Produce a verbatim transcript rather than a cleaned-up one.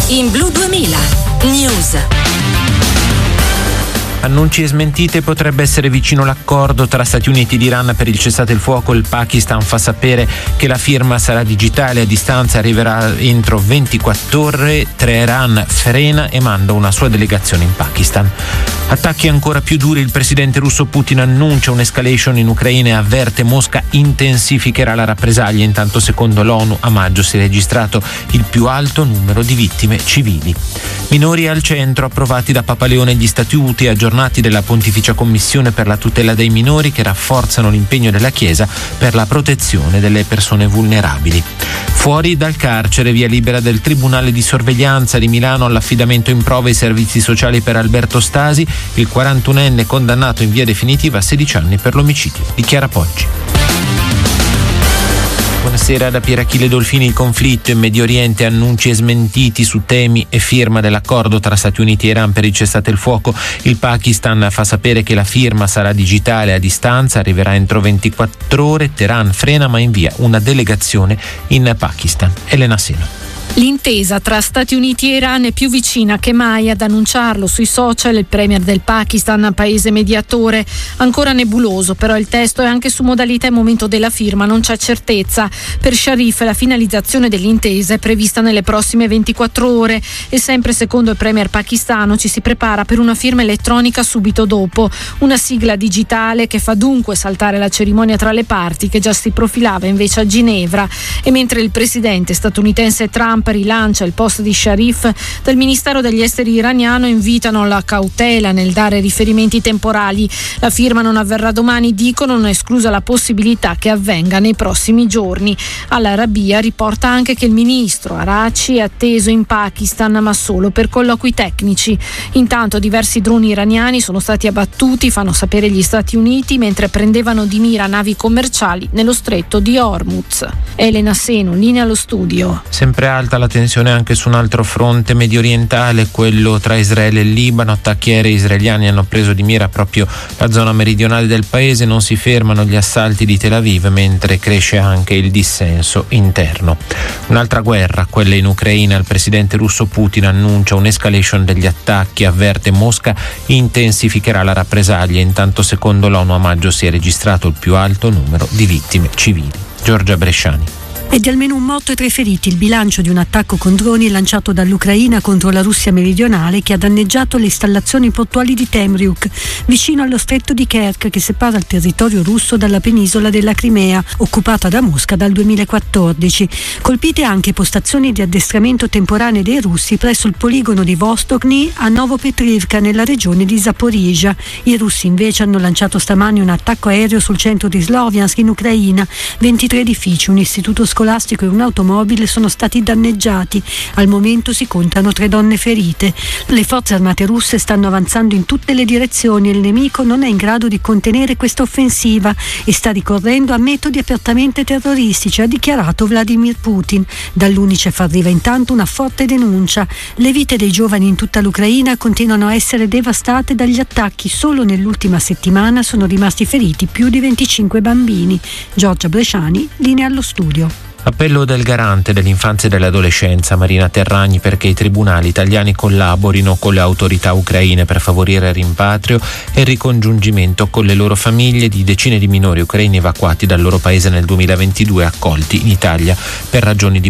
in Blu duemila News. Annunci e smentite, potrebbe essere vicino l'accordo tra Stati Uniti ed Iran per il cessate il fuoco. Il Pakistan fa sapere che la firma sarà digitale, a distanza, arriverà entro ventiquattro ore. Teheran frena e manda una sua delegazione in Pakistan. Attacchi ancora più duri, il presidente russo Putin annuncia un'escalation in Ucraina e avverte Mosca intensificherà la rappresaglia. Intanto, secondo l'ONU, a maggio si è registrato il più alto numero di vittime civili. Minori al centro, approvati da Papa Leone gli Statuti aggiornati della Pontificia Commissione per la tutela dei minori, che rafforzano l'impegno della Chiesa per la protezione delle persone vulnerabili. Fuori dal carcere, via libera del Tribunale di Sorveglianza di Milano all'affidamento in prova ai servizi sociali per Alberto Stasi, il quarantunenne condannato in via definitiva a sedici anni per l'omicidio. Dichiara Poggi. Buonasera da Pier Achille Dolfini. Il conflitto in Medio Oriente, annunci e smentiti su temi e firma dell'accordo tra Stati Uniti e Iran per il cessate il fuoco. Il Pakistan fa sapere che la firma sarà digitale, a distanza, arriverà entro ventiquattro ore. Teheran frena ma invia una delegazione in Pakistan. Elena Seno. L'intesa tra Stati Uniti e Iran è più vicina che mai. Ad annunciarlo sui social il premier del Pakistan, paese mediatore. Ancora nebuloso però il testo, e anche su modalità e momento della firma non c'è certezza. Per Sharif la finalizzazione dell'intesa è prevista nelle prossime ventiquattro ore e sempre secondo il premier pakistano ci si prepara per una firma elettronica subito dopo. Una sigla digitale che fa dunque saltare la cerimonia tra le parti, che già si profilava invece a Ginevra. E mentre il presidente statunitense Trump rilancia il post di Sharif, dal Ministero degli Esteri iraniano invitano la cautela nel dare riferimenti temporali. La firma non avverrà domani, dicono, non è esclusa la possibilità che avvenga nei prossimi giorni. Al-Arabiya riporta anche che il ministro Araghchi è atteso in Pakistan, ma solo per colloqui tecnici. Intanto diversi droni iraniani sono stati abbattuti, fanno sapere gli Stati Uniti, mentre prendevano di mira navi commerciali nello stretto di Hormuz. Elena Seno, linea allo studio. Sempre alta la tensione anche su un altro fronte mediorientale, quello tra Israele e il Libano. Attacchi aerei israeliani hanno preso di mira proprio la zona meridionale del paese. Non si fermano gli assalti di Tel Aviv, mentre cresce anche il dissenso interno. Un'altra guerra, quella in Ucraina. Il presidente russo Putin annuncia un'escalation degli attacchi, avverte Mosca intensificherà la rappresaglia. Intanto, secondo l'ONU, a maggio si è registrato il più alto numero di vittime civili. Giorgia Bresciani. È di almeno un morto e tre feriti il bilancio di un attacco con droni lanciato dall'Ucraina contro la Russia meridionale, che ha danneggiato le installazioni portuali di Temriuk, vicino allo stretto di Kerch, che separa il territorio russo dalla penisola della Crimea, occupata da Mosca dal duemilaquattordici. Colpite anche postazioni di addestramento temporanee dei russi presso il poligono di Vostochny a Novopetrivka, nella regione di Zaporizhzhia. I russi invece hanno lanciato stamani un attacco aereo sul centro di Sloviansk in Ucraina. ventitré edifici, un istituto scolastico e un'automobile sono stati danneggiati. Al momento si contano tre donne ferite. Le forze armate russe stanno avanzando in tutte le direzioni e il nemico non è in grado di contenere questa offensiva e sta ricorrendo a metodi apertamente terroristici, ha dichiarato Vladimir Putin. Dall'Unicef arriva intanto una forte denuncia. Le vite dei giovani in tutta l'Ucraina continuano a essere devastate dagli attacchi. Solo nell'ultima settimana sono rimasti feriti più di venticinque bambini. Giorgia Bresciani, linea allo studio. Appello del garante dell'infanzia e dell'adolescenza Marina Terragni perché i tribunali italiani collaborino con le autorità ucraine per favorire il rimpatrio e il ricongiungimento con le loro famiglie di decine di minori ucraini evacuati dal loro paese nel duemilaventidue, accolti in Italia per ragioni di